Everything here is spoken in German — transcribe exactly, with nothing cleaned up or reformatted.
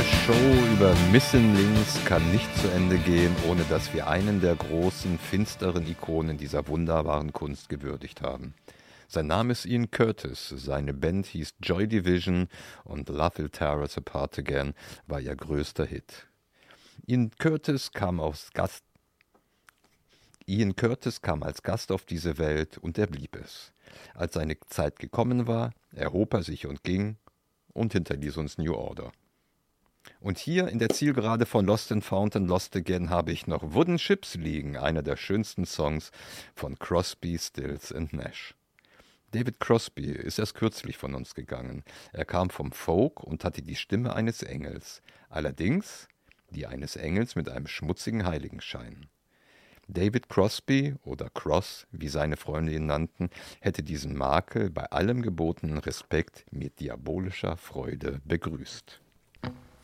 Show über Missing Links kann nicht zu Ende gehen, ohne dass wir einen der großen, finsteren Ikonen dieser wunderbaren Kunst gewürdigt haben. Sein Name ist Ian Curtis, seine Band hieß Joy Division und Love Will Tear Us Apart Again war ihr größter Hit. Ian Curtis kam als Gast Ian Curtis kam als Gast auf diese Welt und er blieb es. Als seine Zeit gekommen war, erhob er sich und ging und hinterließ uns New Order. Und hier in der Zielgerade von Lost and Found and Lost Again habe ich noch Wooden Ships liegen, einer der schönsten Songs von Crosby, Stills and Nash. David Crosby ist erst kürzlich von uns gegangen. Er kam vom Folk und hatte die Stimme eines Engels, allerdings die eines Engels mit einem schmutzigen Heiligenschein. David Crosby, oder Cross, wie seine Freunde ihn nannten, hätte diesen Makel bei allem gebotenen Respekt mit diabolischer Freude begrüßt.